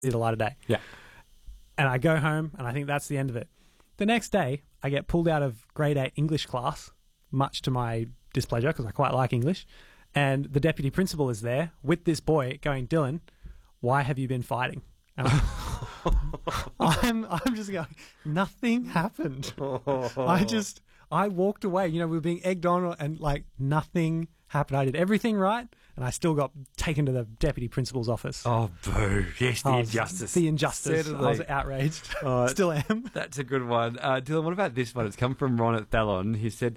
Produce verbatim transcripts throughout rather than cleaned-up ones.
see the light of day. Yeah. And I go home, and I think that's the end of it. The next day, I get pulled out of grade eight English class, much to my displeasure, because I quite like English. And the deputy principal is there with this boy going, Dylan, why have you been fighting? And I'm, I'm, I'm just going, nothing happened. I just, I walked away. You know, we were being egged on and like nothing happened. I did everything right, and I still got taken to the deputy principal's office. Oh, boo. Yes, the I was- injustice. The injustice. Certainly. I was outraged. Oh, Still am. That's a good one. Uh, Dylan, what about this one? It's come from Ron at Thalon. He said,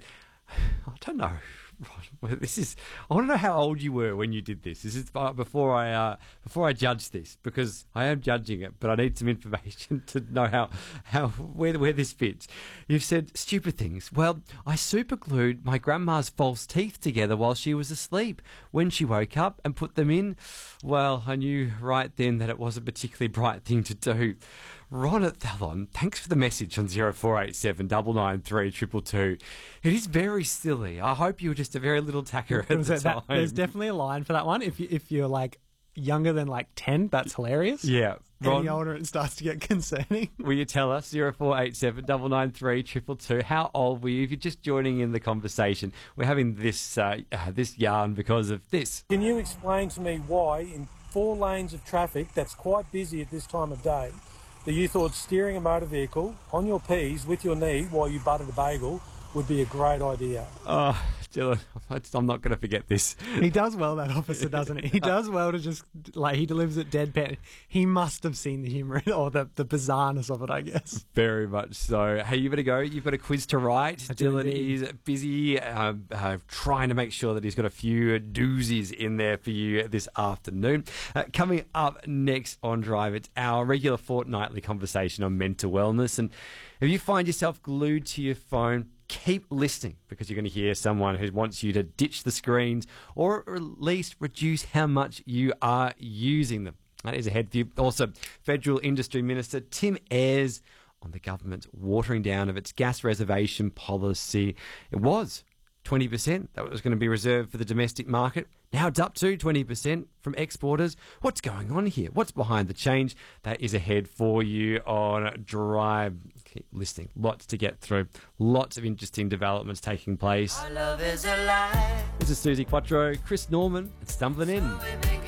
I don't know. Ron, this is. I want to know how old you were when you did this. This is uh, before I uh, before I judge this, because I am judging it, but I need some information to know how how where where this fits. You've said stupid things. Well, I superglued my grandma's false teeth together while she was asleep. When she woke up and put them in, well, I knew right then that it was a particularly bright thing to do. Ron at Thalon, thanks for the message on zero four eight seven nine nine three two two two. It is very silly. I hope you were just a very little tacker at the So time. that, there's definitely a line for that one. If you, if you're like younger than like ten, that's hilarious. Yeah. Ron, Any older, it starts to get concerning. will you tell us, zero four eight seven nine nine three two two two, how old were you? If you're just joining in the conversation, we're having this uh, uh, this yarn because of this. Can you explain to me why in four lanes of traffic that's quite busy at this time of day that you thought steering a motor vehicle on your P's with your knee while you buttered a bagel would be a great idea? Oh, Dylan, I'm not going to forget this. He does well, that officer, doesn't he? He does well to just, like, he delivers it deadpan. He must have seen the humour or the, the bizarreness of it, I guess. Very much so. Hey, you better go. You've got a quiz to write. I do Dylan indeed. is busy uh, uh, trying to make sure that he's got a few doozies in there for you this afternoon. Uh, coming up next on Drive, it's our regular fortnightly conversation on mental wellness. And if you find yourself glued to your phone, keep listening, because you're going to hear someone who wants you to ditch the screens or at least reduce how much you are using them. That is ahead for you. Also, Federal Industry Minister Tim Ayres on the government's watering down of its gas reservation policy. It was twenty percent that was going to be reserved for the domestic market. Now it's up to twenty percent from exporters. What's going on here? What's behind the change? That is ahead for you on Drive. Keep listening. Lots to get through. Lots of interesting developments taking place. Our love is alive. This is Susie Quattro, Chris Norman, and Stumbling In. We make